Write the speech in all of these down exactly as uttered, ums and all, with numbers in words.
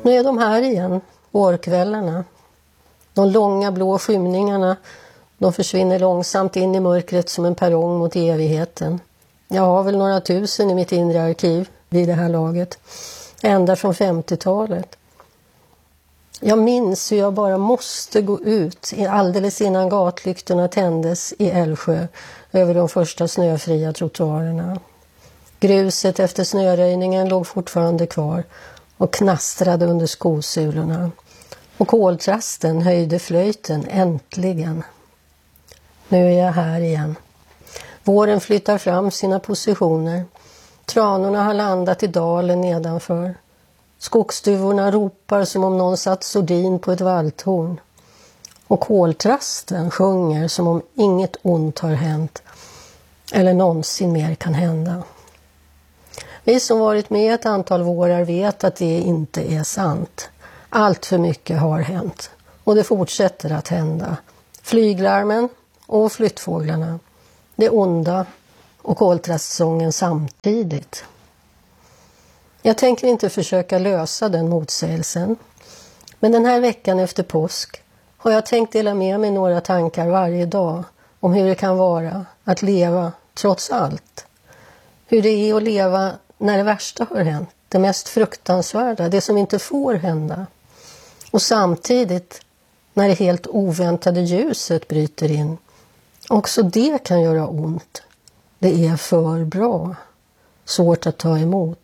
Nu är de här igen, vårkvällarna. De långa blå skymningarna, de försvinner långsamt in i mörkret som en perrong mot evigheten. Jag har väl några tusen i mitt inre arkiv vid det här laget. Ända från femtiotalet. Jag minns hur jag bara måste gå ut alldeles innan gatlyktorna tändes i Älvsjö över de första snöfria trottoarerna. Gruset efter snöröjningen låg fortfarande kvar och knastrade under skosulorna. Och koltrasten höjde flöjten äntligen. Nu är jag här igen. Våren flyttar fram sina positioner. Tranorna har landat i dalen nedanför. Skogsduvorna ropar som om någon satt sordin på ett valltorn. Och koltrasten sjunger som om inget ont har hänt. Eller någonsin mer kan hända. Vi som varit med ett antal vårar vet att det inte är sant. Allt för mycket har hänt. Och det fortsätter att hända. Flyglarmen och flyttfåglarna. Det onda och koltrastsången samtidigt. Jag tänker inte försöka lösa den motsägelsen. Men den här veckan efter påsk har jag tänkt dela med mig några tankar varje dag om hur det kan vara att leva trots allt. Hur det är att leva när det värsta har hänt, det mest fruktansvärda, det som inte får hända. Och samtidigt när det helt oväntade ljuset bryter in. Också det kan göra ont. Det är för bra. Svårt att ta emot.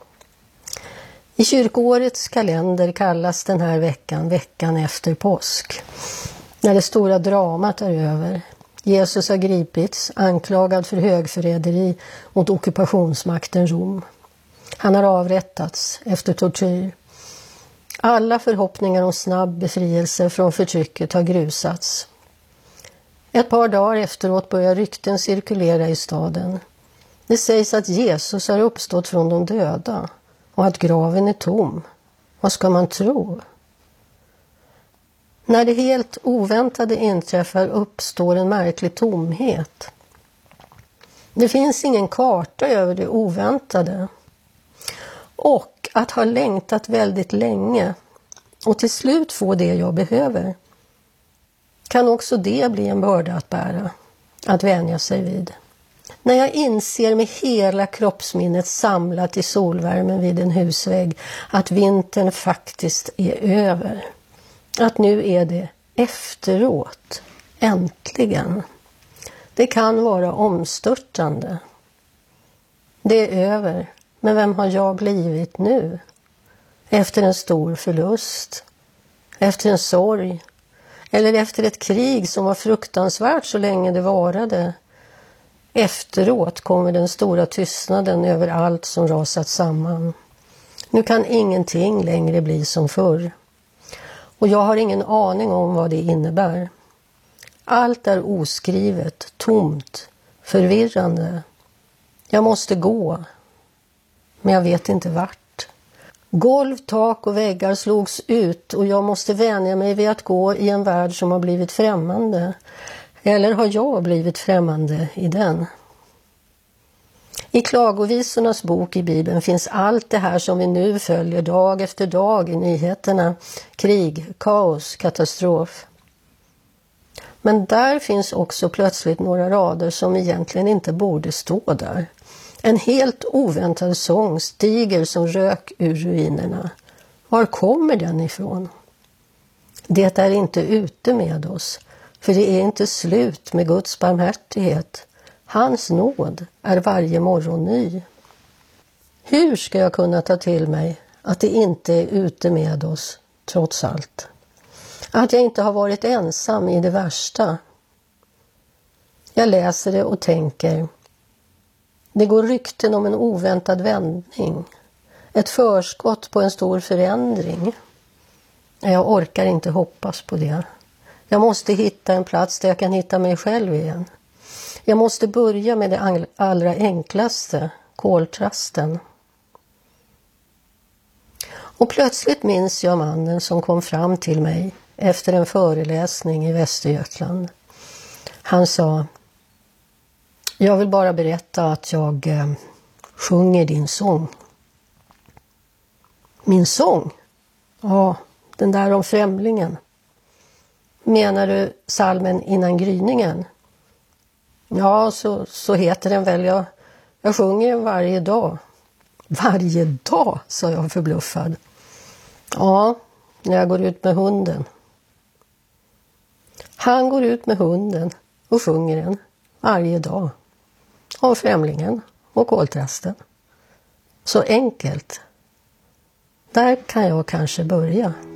I kyrkoårets kalender kallas den här veckan veckan efter påsk. När det stora dramat är över. Jesus har gripits, anklagad för högförräderi mot ockupationsmakten Rom. Han har avrättats efter tortyr. Alla förhoppningar om snabb befrielse från förtrycket har grusats. Ett par dagar efteråt börjar rykten cirkulera i staden. Det sägs att Jesus har uppstått från de döda och att graven är tom. Vad ska man tro? När det helt oväntade inträffar uppstår en märklig tomhet. Det finns ingen karta över det oväntade. Och att ha längtat väldigt länge och till slut få det jag behöver kan också det bli en börda att bära, att vänja sig vid. När jag inser med hela kroppsminnet samlat i solvärmen vid en husvägg att vintern faktiskt är över. Att nu är det efteråt, äntligen. Det kan vara omstörtande. Det är över, men vem har jag blivit nu? Efter en stor förlust, efter en sorg, eller efter ett krig som var fruktansvärt så länge det varade. Efteråt kommer den stora tystnaden över allt som rasat samman. Nu kan ingenting längre bli som förr. Och jag har ingen aning om vad det innebär. Allt är oskrivet, tomt, förvirrande. Jag måste gå, men jag vet inte vart. Golv, tak och väggar slogs ut och jag måste vänja mig vid att gå i en värld som har blivit främmande. Eller har jag blivit främmande i den? I klagovisornas bok i Bibeln finns allt det här som vi nu följer dag efter dag i nyheterna. Krig, kaos, katastrof. Men där finns också plötsligt några rader som egentligen inte borde stå där. En helt oväntad sång stiger som rök ur ruinerna. Var kommer den ifrån? Det är inte ute med oss, för det är inte slut med Guds barmhärtighet. Hans nåd är varje morgon ny. Hur ska jag kunna ta till mig att det inte är ute med oss, trots allt? Att jag inte har varit ensam i det värsta. Jag läser det och tänker, det går rykten om en oväntad vändning. Ett förskott på en stor förändring. Jag orkar inte hoppas på det. Jag måste hitta en plats där jag kan hitta mig själv igen. Jag måste börja med det allra enklaste, koltrasten. Och plötsligt minns jag mannen som kom fram till mig efter en föreläsning i Västergötland. Han sa, jag vill bara berätta att jag eh, sjunger din sång. Min sång? Ja, den där om främlingen. Menar du salmen innan gryningen? Ja, så, så heter den väl. Jag, jag sjunger den varje dag. Varje dag, sa jag förbluffad. Ja, när jag går ut med hunden. Han går ut med hunden och sjunger den varje dag. Om främlingen och koltrasten. Så enkelt. Där kan jag kanske börja.